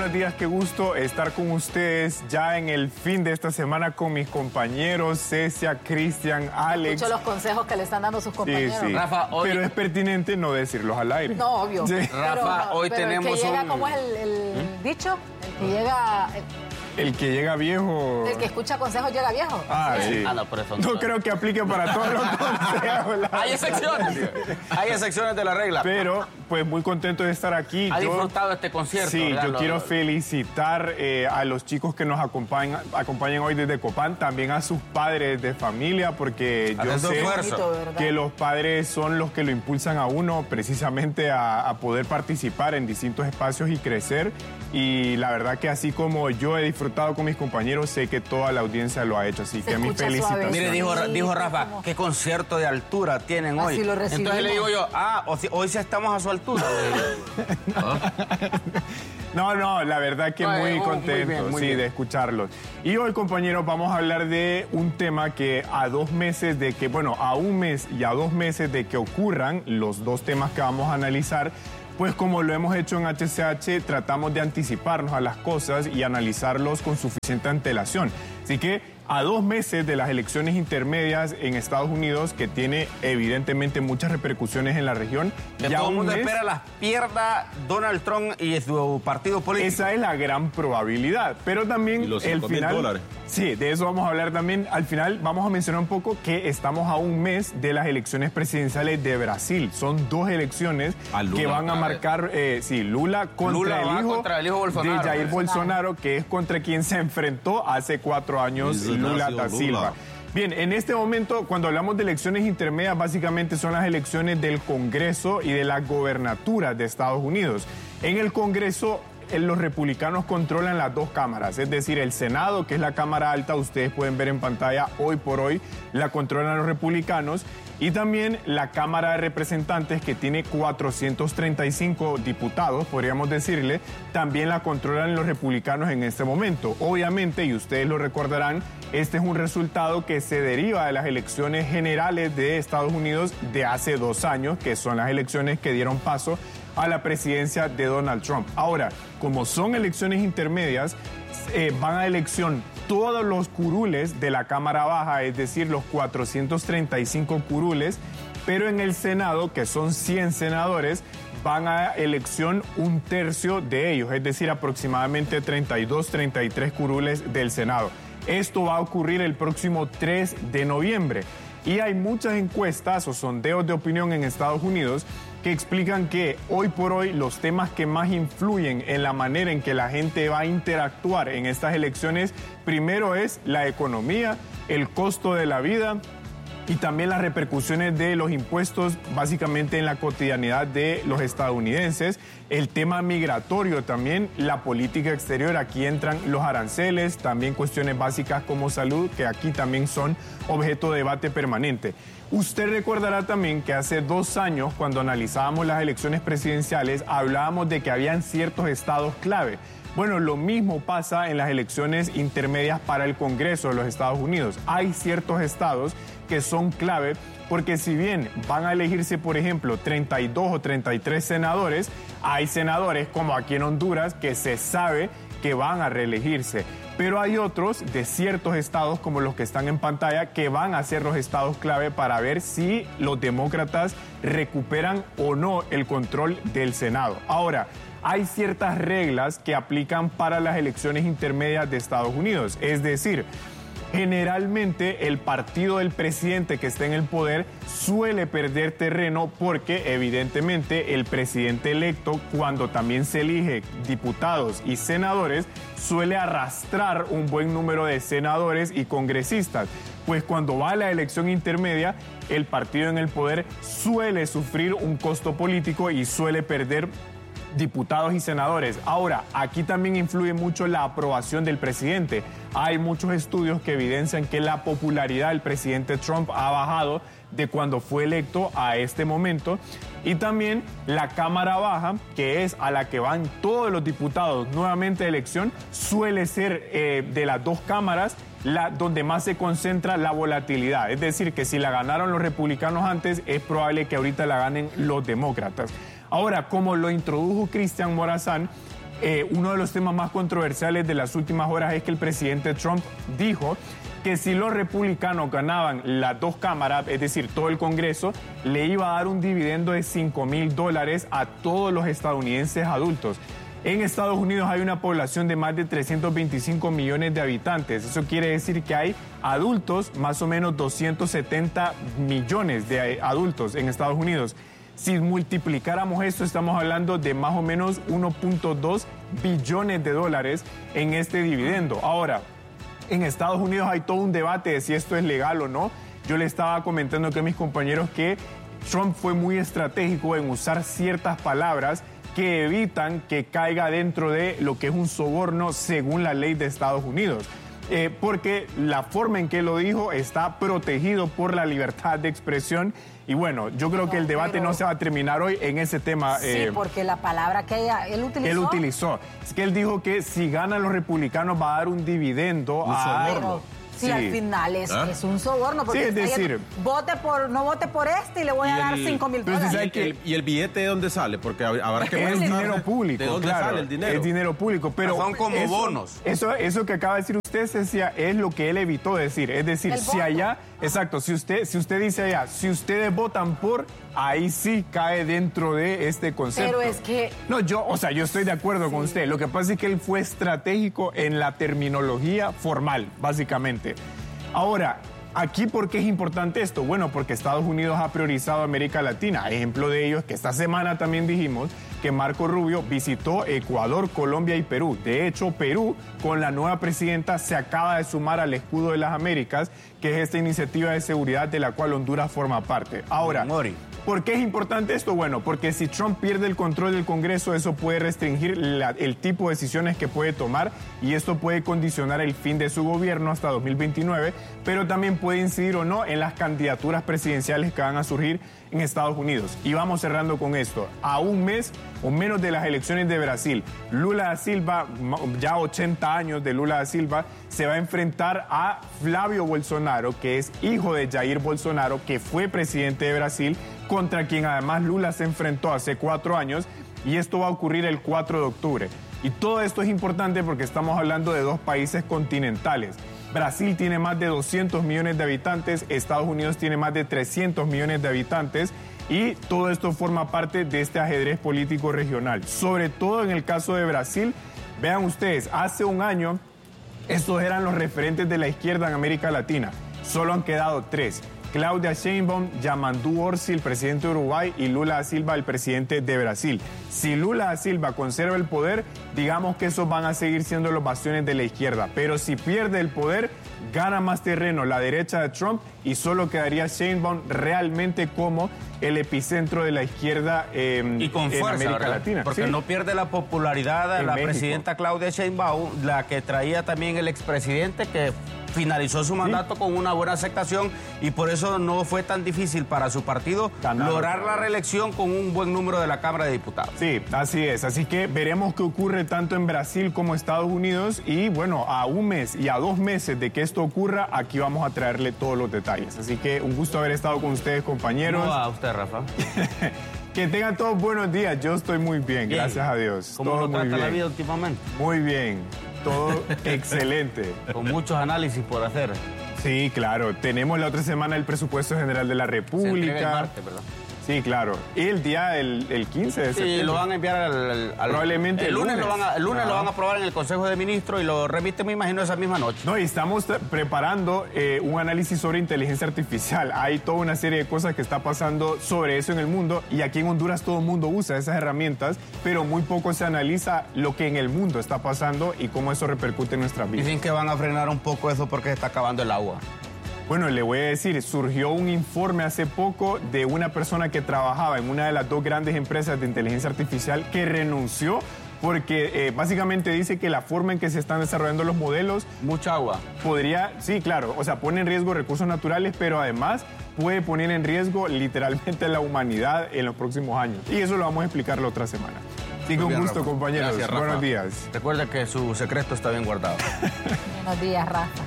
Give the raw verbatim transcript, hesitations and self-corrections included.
buenos días, qué gusto estar con ustedes ya en el fin de esta semana con mis compañeros Cecia, Cristian, Alex. Escucho los consejos que le están dando sus compañeros. Sí, sí. Rafa, hoy... Pero es pertinente no decirlos al aire. No, obvio. Sí. Rafa, pero, hoy pero tenemos el que llega, un... ¿cómo es el, el ¿Mm? dicho? El que llega... El... El que llega viejo... El que escucha consejos llega viejo. Ah, sí. Ah, no, por eso no. No creo que aplique para todos los consejos. la Hay excepciones. Hay excepciones de la regla. Pero, pues, muy contento de estar aquí. ¿Ha Yo- disfrutado este concierto? Sí, ¿verdad? yo Lo- quiero lo- felicitar eh, a los chicos que nos acompañan, acompañan hoy desde Copán, también a sus padres de familia, porque yo Hacen su sé esfuerzo. Bonito, ¿verdad? que los padres son los que lo impulsan a uno precisamente a, a poder participar en distintos espacios y crecer. Y la verdad que así como yo he disfrutado con mis compañeros, sé que toda la audiencia lo ha hecho. Así Se que mis escucha felicitaciones. suave. Mire, dijo, Sí, dijo sí, Rafa, como- qué concierto de altura tienen Así hoy. lo recibimos. Entonces le digo yo, ah, o si- hoy sí estamos a su altura. No, no, la verdad que No, muy eh, oh, muy contento bien, muy sí, bien. de escucharlos. Y hoy, compañeros, vamos a hablar de un tema que a dos meses de que, bueno, a un mes y a dos meses de que ocurran los dos temas que vamos a analizar, pues como lo hemos hecho en H C H, tratamos de anticiparnos a las cosas y analizarlos con suficiente antelación. Así que a dos meses de las elecciones intermedias en Estados Unidos, que tiene evidentemente muchas repercusiones en la región, Que ya todo el un mundo mes- espera las pierda Donald Trump y su partido político. Esa es la gran probabilidad, pero también Y los el cinco mil final... dólares. Sí, de eso vamos a hablar también. Al final vamos a mencionar un poco que estamos a un mes de las elecciones presidenciales de Brasil. Son dos elecciones A Lula que van a otra vez. marcar, eh, sí, Lula contra Lula el va hijo contra el hijo Bolsonaro. de Jair Bolsonaro. Bolsonaro, que es contra quien se enfrentó hace cuatro años Luis Lula Ignacio da Lula. Silva. Bien, en este momento, cuando hablamos de elecciones intermedias, básicamente son las elecciones del Congreso y de la gobernatura de Estados Unidos. En el Congreso, eh, los republicanos controlan las dos cámaras, es decir, el Senado, que es la Cámara Alta, ustedes pueden ver en pantalla hoy por hoy, la controlan los republicanos. Y también la Cámara de Representantes, que tiene cuatrocientos treinta y cinco diputados, podríamos decirle, también la controlan los republicanos en este momento. Obviamente, y ustedes lo recordarán, este es un resultado que se deriva de las elecciones generales de Estados Unidos de hace dos años, que son las elecciones que dieron paso a la presidencia de Donald Trump. Ahora, como son elecciones intermedias, eh, van a elección todos los curules de la Cámara Baja, es decir, los cuatrocientos treinta y cinco curules, pero en el Senado, que son cien senadores, van a elección un tercio de ellos, es decir, aproximadamente treinta y dos, treinta y tres curules del Senado. Esto va a ocurrir el próximo tres de noviembre. Y hay muchas encuestas o sondeos de opinión en Estados Unidos que explican que hoy por hoy los temas que más influyen en la manera en que la gente va a interactuar en estas elecciones, primero es la economía, el costo de la vida y también las repercusiones de los impuestos básicamente en la cotidianidad de los estadounidenses, el tema migratorio también, la política exterior, aquí entran los aranceles, también cuestiones básicas como salud, que aquí también son objeto de debate permanente. Usted recordará también que hace dos años, cuando analizábamos las elecciones presidenciales, hablábamos de que habían ciertos estados clave. Bueno, lo mismo pasa en las elecciones intermedias para el Congreso de los Estados Unidos. Hay ciertos estados que son clave porque si bien van a elegirse, por ejemplo, treinta y dos o treinta y tres senadores, hay senadores como aquí en Honduras que se sabe que van a reelegirse. Pero hay otros de ciertos estados como los que están en pantalla que van a ser los estados clave para ver si los demócratas recuperan o no el control del Senado. Ahora, hay ciertas reglas que aplican para las elecciones intermedias de Estados Unidos. Es decir, generalmente el partido del presidente que esté en el poder suele perder terreno porque evidentemente el presidente electo, cuando también se elige diputados y senadores, suele arrastrar un buen número de senadores y congresistas. Pues cuando va a la elección intermedia, el partido en el poder suele sufrir un costo político y suele perder diputados y senadores. Ahora, aquí también influye mucho la aprobación del presidente. Hay muchos estudios que evidencian que la popularidad del presidente Trump ha bajado de cuando fue electo a este momento. Y también la Cámara Baja, que es a la que van todos los diputados nuevamente de elección, suele ser eh, de las dos cámaras la, donde más se concentra la volatilidad. Es decir, que si la ganaron los republicanos antes, es probable que ahorita la ganen los demócratas. Ahora, como lo introdujo Cristian Morazán, eh, uno de los temas más controversiales de las últimas horas es que el presidente Trump dijo que si los republicanos ganaban las dos cámaras, es decir, todo el Congreso, le iba a dar un dividendo de cinco mil dólares a todos los estadounidenses adultos. En Estados Unidos hay una población de más de trescientos veinticinco millones de habitantes. Eso quiere decir que hay adultos, más o menos doscientos setenta millones de adultos en Estados Unidos. Si multiplicáramos esto, estamos hablando de más o menos uno punto dos billones de dólares en este dividendo. Ahora, en Estados Unidos hay todo un debate de si esto es legal o no. Yo le estaba comentando que a mis compañeros que Trump fue muy estratégico en usar ciertas palabras que evitan que caiga dentro de lo que es un soborno según la ley de Estados Unidos. Eh, porque la forma en que lo dijo está protegido por la libertad de expresión. Y bueno, yo creo no, que el debate pero... no se va a terminar hoy en ese tema. Sí, eh, porque la palabra que ella, él utilizó... Él utilizó. Es que él dijo que si ganan los republicanos va a dar un dividendo un a... Soborno. Sí, sí, al final es, ¿Ah? es un soborno. Porque sí, es decir... Vote por, no vote por este y le voy a dar cinco mil dólares. ¿Y, que, ¿Y el billete de dónde sale? Porque habrá que... Es dinero público, ¿De dónde claro, sale el dinero? Es dinero público, pero... Son como eso, bonos. Eso, eso que acaba de decir usted, Cecia, es lo que él evitó decir. Es decir, el si voto. allá... Exacto, si usted, si usted dice allá, si ustedes votan por, ahí sí cae dentro de este concepto. Pero es que... No, yo, o sea, yo estoy de acuerdo sí. con usted. Lo que pasa es que él fue estratégico en la terminología formal, básicamente. Ahora, ¿aquí por qué es importante esto? Bueno, porque Estados Unidos ha priorizado a América Latina. Ejemplo de ello es que esta semana también dijimos que Marco Rubio visitó Ecuador, Colombia y Perú. De hecho, Perú, con la nueva presidenta, se acaba de sumar al Escudo de las Américas, que es esta iniciativa de seguridad de la cual Honduras forma parte. Ahora, Mori. ¿por qué es importante esto? Bueno, porque si Trump pierde el control del Congreso, eso puede restringir la, el tipo de decisiones que puede tomar y esto puede condicionar el fin de su gobierno hasta dos mil veintinueve, pero también puede incidir o no en las candidaturas presidenciales que van a surgir en Estados Unidos. Y vamos cerrando con esto. A un mes o menos de las elecciones de Brasil, Lula da Silva, ya ochenta años de Lula da Silva, se va a enfrentar a Flavio Bolsonaro, que es hijo de Jair Bolsonaro, que fue presidente de Brasil, contra quien además Lula se enfrentó hace cuatro años, y esto va a ocurrir el cuatro de octubre. Y todo esto es importante porque estamos hablando de dos países continentales. Brasil tiene más de doscientos millones de habitantes, Estados Unidos tiene más de trescientos millones de habitantes, y todo esto forma parte de este ajedrez político regional. Sobre todo en el caso de Brasil, vean ustedes, hace un año estos eran los referentes de la izquierda en América Latina. Solo han quedado tres. Claudia Sheinbaum, Yamandu Orsi, el presidente de Uruguay, y Lula da Silva, el presidente de Brasil. Si Lula da Silva conserva el poder, digamos que esos van a seguir siendo los bastiones de la izquierda. Pero si pierde el poder, gana más terreno la derecha de Trump y solo quedaría Sheinbaum realmente como el epicentro de la izquierda eh, y con fuerza, en América ¿verdad? Latina. Porque sí. no pierde la popularidad En la México. presidenta Claudia Sheinbaum, la que traía también el expresidente que finalizó su mandato sí. con una buena aceptación y por eso no fue tan difícil para su partido Ganar, lograr la reelección con un buen número de la Cámara de Diputados. Sí, así es. Así que veremos qué ocurre tanto en Brasil como Estados Unidos y bueno, a un mes y a dos meses de que esto ocurra, aquí vamos a traerle todos los detalles. Así que un gusto haber estado con ustedes, compañeros. No, a usted, Rafa. Que tengan todos buenos días. Yo estoy muy bien, bien. Gracias a Dios. ¿Cómo todo lo muy trata bien. la vida últimamente? Muy bien. Todo excelente. Con muchos análisis por hacer. Sí, claro. Tenemos la otra semana el presupuesto general de la República. Se entrega el martes, ¿verdad? Sí, claro. Y el día, el, el quince de septiembre. Sí, lo van a enviar al... al, al Probablemente el lunes. lunes. Lo van a, el lunes ah. lo van a aprobar en el Consejo de Ministros y lo remiten, me imagino, esa misma noche. No, y estamos preparando eh, un análisis sobre inteligencia artificial. Hay toda una serie de cosas que está pasando sobre eso en el mundo y aquí en Honduras todo el mundo usa esas herramientas, pero muy poco se analiza lo que en el mundo está pasando y cómo eso repercute en nuestras vidas. Dicen que van a frenar un poco eso porque se está acabando el agua. Bueno, le voy a decir, surgió un informe hace poco de una persona que trabajaba en una de las dos grandes empresas de inteligencia artificial que renunció porque eh, básicamente dice que la forma en que se están desarrollando los modelos... Mucha agua. Podría, sí, claro, o sea, pone en riesgo recursos naturales, pero además puede poner en riesgo literalmente la humanidad en los próximos años. Y eso lo vamos a explicar la otra semana. Así que un gusto, Rafa. Compañeros. Gracias, Rafa. Buenos días. Recuerda que su secreto está bien guardado. Buenos días, Rafa.